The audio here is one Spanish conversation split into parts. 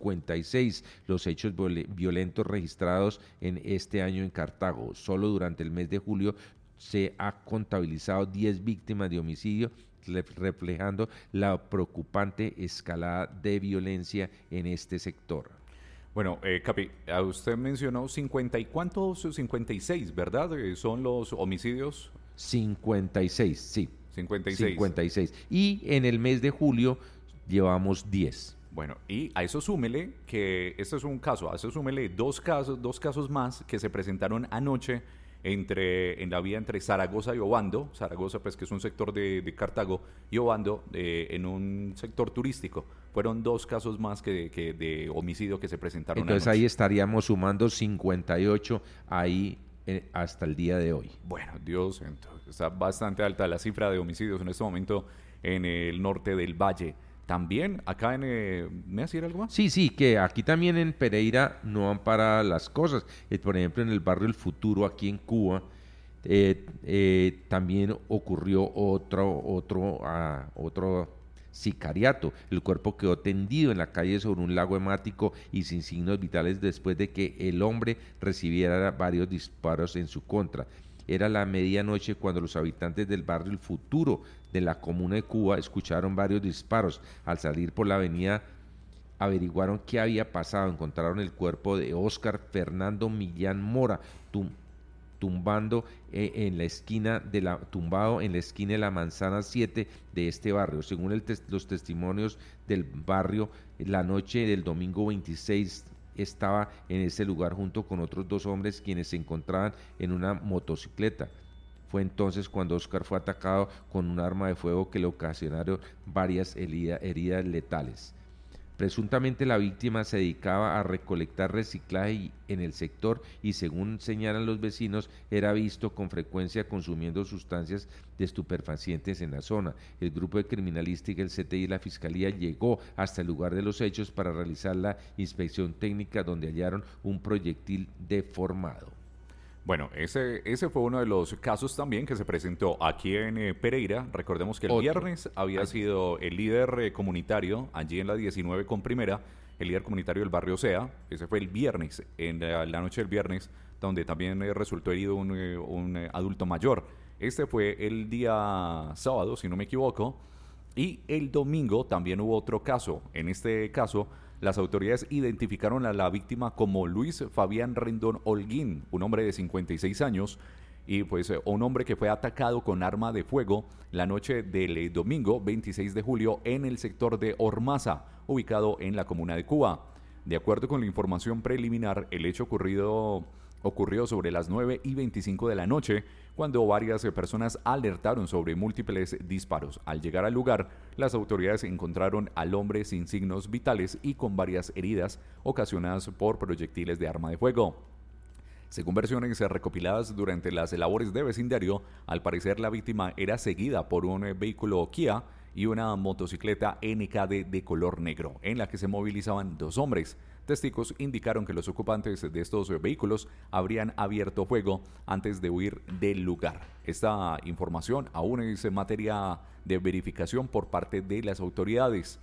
56 los hechos violentos registrados en este año en Cartago. Solo durante el mes de julio se ha contabilizado 10 víctimas de homicidio, reflejando la preocupante escalada de violencia en este sector. Bueno, Capi, usted mencionó 50 y cuántos, 56, ¿verdad? Son los homicidios. 56, sí. 56. 56. Y en el mes de julio llevamos 10. Bueno, y a eso súmele que este es un caso, a eso súmele dos casos más que se presentaron anoche en la vía entre Zaragoza y Obando. Zaragoza, pues, que es un sector de Cartago, y Obando, en un sector turístico. Fueron 2 casos más que de homicidio que se presentaron Entonces anoche. ahí estaríamos sumando 58 ahí hasta el día de hoy. Bueno, Dios, entonces, está bastante alta la cifra de homicidios en este momento en el norte del Valle. También acá en... ¿me vas a decir algo más? Sí, que aquí también en Pereira no han parado las cosas. Por ejemplo, en el barrio El Futuro, aquí en Cuba, también ocurrió otro sicariato. El cuerpo quedó tendido en la calle sobre un lago hemático y sin signos vitales después de que el hombre recibiera varios disparos en su contra. Era la medianoche cuando los habitantes del barrio El Futuro de la comuna de Cuba escucharon varios disparos. Al salir por la avenida averiguaron qué había pasado. Encontraron el cuerpo de Óscar Fernando Millán Mora, tumbado en la esquina de la manzana 7 de este barrio. Según los testimonios del barrio, la noche del domingo 26 estaba en ese lugar junto con otros 2 hombres quienes se encontraban en una motocicleta. Fue entonces cuando Óscar fue atacado con un arma de fuego que le ocasionaron varias heridas letales. Presuntamente la víctima se dedicaba a recolectar reciclaje en el sector y, según señalan los vecinos, era visto con frecuencia consumiendo sustancias de estupefacientes en la zona. El grupo de criminalística, el CTI y la Fiscalía llegó hasta el lugar de los hechos para realizar la inspección técnica, donde hallaron un proyectil deformado. Bueno, ese fue uno de los casos también que se presentó aquí en Pereira. Recordemos que el viernes había sido el líder comunitario allí en la 19 con Primera, el líder comunitario del barrio Sea. Ese fue el viernes, en la noche del viernes, donde también resultó herido un adulto mayor. Este fue el día sábado, si no me equivoco. Y el domingo también hubo otro caso. En este caso, las autoridades identificaron a la víctima como Luis Fabián Rendón Holguín, un hombre de 56 años, y pues un hombre que fue atacado con arma de fuego la noche del domingo 26 de julio en el sector de Ormaza, ubicado en la comuna de Cuba. De acuerdo con la información preliminar, el hecho ocurrió sobre las 9:25 de la noche, cuando varias personas alertaron sobre múltiples disparos. Al llegar al lugar, las autoridades encontraron al hombre sin signos vitales y con varias heridas ocasionadas por proyectiles de arma de fuego. Según versiones recopiladas durante las labores de vecindario, al parecer la víctima era seguida por un vehículo Kia y una motocicleta NKD de color negro, en la que se movilizaban 2 hombres. Testigos indicaron que los ocupantes de estos vehículos habrían abierto fuego antes de huir del lugar. Esta información aún es materia de verificación por parte de las autoridades.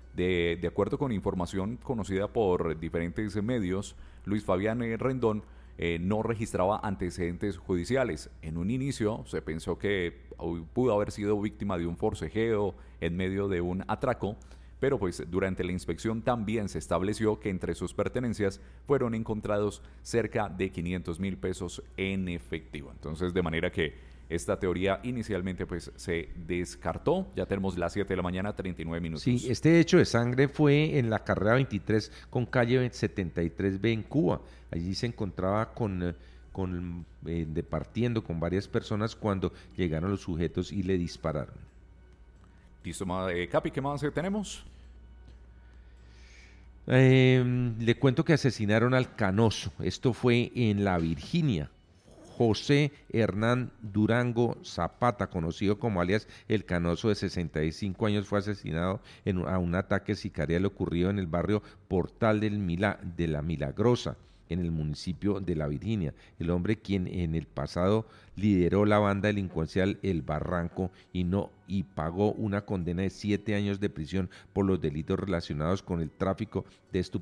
De acuerdo con información conocida por diferentes medios, Luis Fabián Rendón no registraba antecedentes judiciales. En un inicio se pensó que pudo haber sido víctima de un forcejeo en medio de un atraco, pero pues durante la inspección también se estableció que entre sus pertenencias fueron encontrados cerca de 500,000 pesos en efectivo. Entonces, de manera que esta teoría inicialmente pues se descartó. Ya tenemos las 7 de la mañana, 39 minutos. Sí, este hecho de sangre fue en la carrera 23 con calle 73B en Cuba. Allí se encontraba departiendo con varias personas cuando llegaron los sujetos y le dispararon. Listo, Capi, ¿qué más tenemos? Le cuento que asesinaron al Canoso. Esto fue en La Virginia. José Hernán Durango Zapata, conocido como alias El Canoso, de 65 años, fue asesinado a un ataque sicarial ocurrido en el barrio Portal de la Milagrosa, en el municipio de La Virginia. El hombre, quien en el pasado lideró la banda delincuencial El Barranco y pagó una condena de 7 años de prisión por los delitos relacionados con el tráfico de